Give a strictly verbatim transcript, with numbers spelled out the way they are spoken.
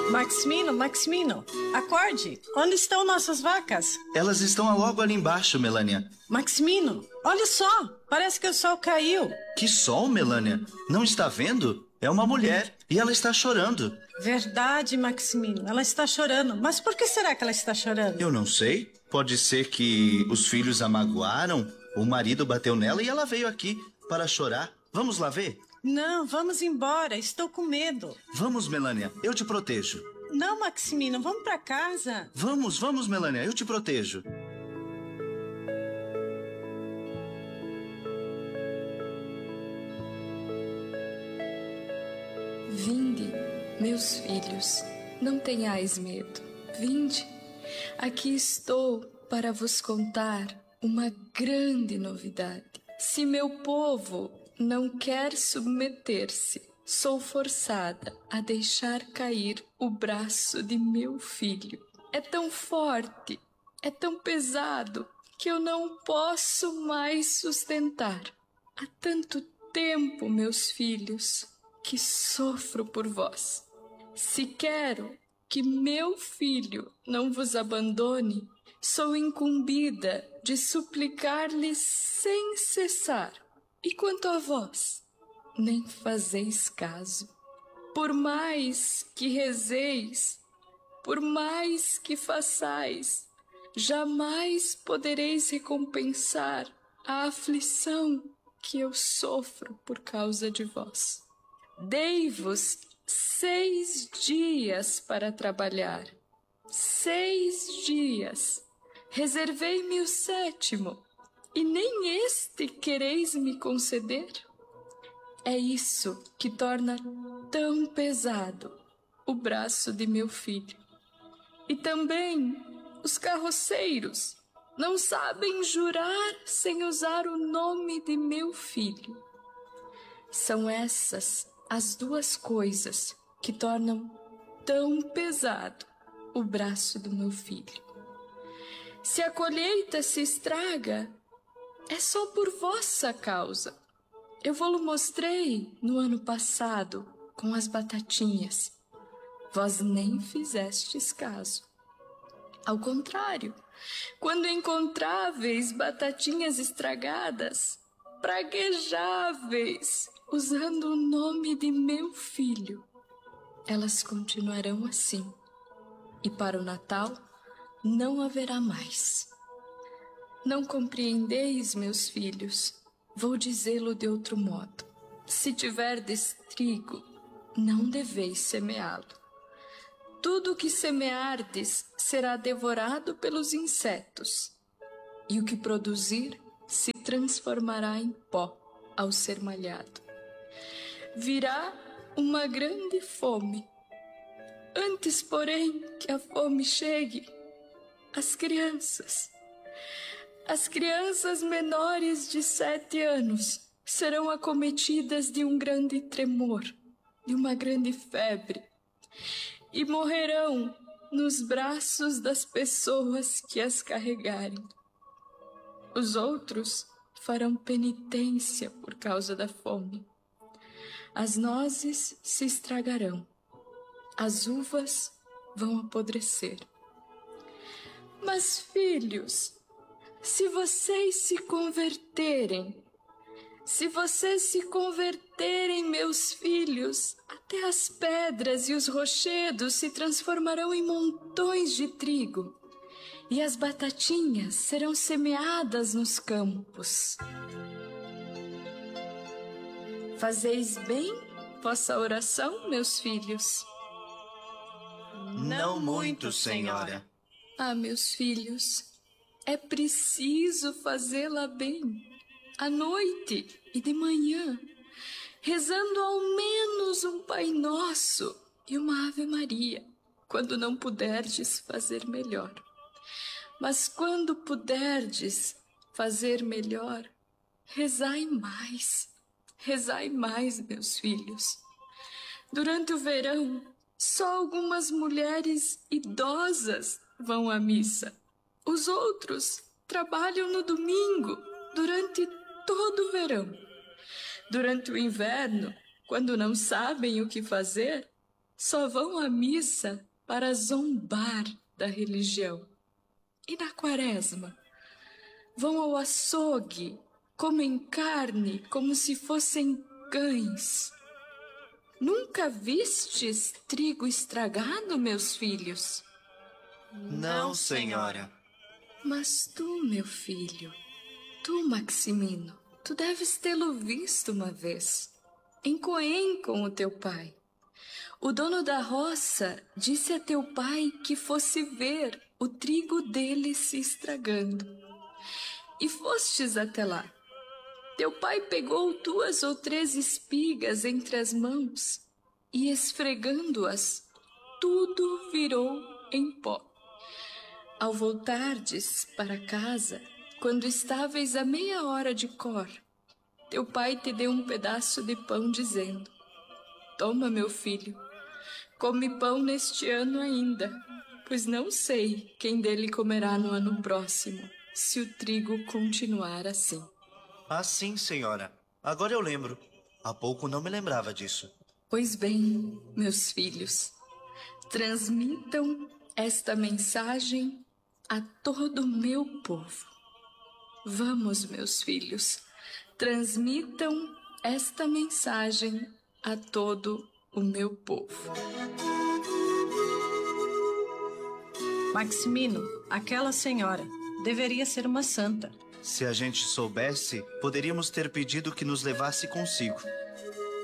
Maximino, Maximino, acorde! Onde estão nossas vacas? Elas estão logo ali embaixo, Melânia. Maximino, olha só! Parece que o sol caiu. Que sol, Melânia? Não está vendo? É uma mulher e ela está chorando. Verdade, Maximino, ela está chorando. Mas por que será que ela está chorando? Eu não sei. Pode ser que os filhos a magoaram, o marido bateu nela e ela veio aqui para chorar. Vamos lá ver? Não, vamos embora. Estou com medo. Vamos, Melânia. Eu te protejo. Não, Maximino, vamos para casa. Vamos, vamos, Melânia. Eu te protejo. Vinde, meus filhos, não tenhais medo. Vinde, aqui estou para vos contar uma grande novidade. Se meu povo não quer submeter-se, sou forçada a deixar cair o braço de meu filho. É tão forte, é tão pesado, que eu não posso mais sustentar. Há tanto tempo, meus filhos, que sofro por vós. Se quero que meu filho não vos abandone, sou incumbida de suplicar-lhe sem cessar. E quanto a vós, nem fazeis caso. Por mais que rezeis, por mais que façais, jamais podereis recompensar a aflição que eu sofro por causa de vós. Dei-vos seis dias para trabalhar, seis dias. Reservei-me o sétimo, e nem este quereis me conceder? É isso que torna tão pesado o braço de meu filho. E também os carroceiros não sabem jurar sem usar o nome de meu filho. São essas as duas coisas que tornam tão pesado o braço do meu filho. Se a colheita se estraga, é só por vossa causa. Eu vou-lo mostrei no ano passado com as batatinhas. Vós nem fizestes caso. Ao contrário, quando encontráveis batatinhas estragadas, praguejáveis, usando o nome de meu filho, elas continuarão assim. E para o Natal não haverá mais. Não compreendeis, meus filhos? Vou dizê-lo de outro modo. Se tiverdes trigo, não deveis semeá-lo. Tudo o que semeardes será devorado pelos insetos, e o que produzir se transformará em pó ao ser malhado. Virá uma grande fome. Antes, porém, que a fome chegue, as crianças, as crianças menores de sete anos serão acometidas de um grande tremor, de uma grande febre, e morrerão nos braços das pessoas que as carregarem. Os outros farão penitência por causa da fome. As nozes se estragarão, as uvas vão apodrecer. Mas, filhos, se vocês se converterem, se vocês se converterem, meus filhos, até as pedras e os rochedos se transformarão em montões de trigo, e as batatinhas serão semeadas nos campos. Fazeis bem vossa oração, meus filhos? Não muito, senhora. Ah, meus filhos, é preciso fazê-la bem, à noite e de manhã, rezando ao menos um Pai Nosso e uma Ave Maria, quando não puderdes fazer melhor. Mas quando puderdes fazer melhor, rezai mais, rezai mais, meus filhos. Durante o verão, só algumas mulheres idosas vão à missa. Os outros trabalham no domingo, durante todo o verão. Durante o inverno, quando não sabem o que fazer, só vão à missa para zombar da religião. E na quaresma, vão ao açougue, comem carne como se fossem cães. Nunca vistes trigo estragado, meus filhos? Não, senhora. Mas tu, meu filho, tu, Maximino, tu deves tê-lo visto uma vez, em Coém com o teu pai. O dono da roça disse a teu pai que fosse ver o trigo dele se estragando. E fostes até lá. Teu pai pegou duas ou três espigas entre as mãos e, esfregando-as, tudo virou em pó. Ao voltardes para casa, quando estáveis a meia hora de cor, teu pai te deu um pedaço de pão, dizendo: toma, meu filho, come pão neste ano ainda, pois não sei quem dele comerá no ano próximo, se o trigo continuar assim. Ah, sim, senhora. Agora eu lembro. Há pouco não me lembrava disso. Pois bem, meus filhos, transmitam esta mensagem a todo o meu povo. Vamos, meus filhos, transmitam esta mensagem a todo o meu povo. Maximino, aquela senhora deveria ser uma santa. Se a gente soubesse, poderíamos ter pedido que nos levasse consigo.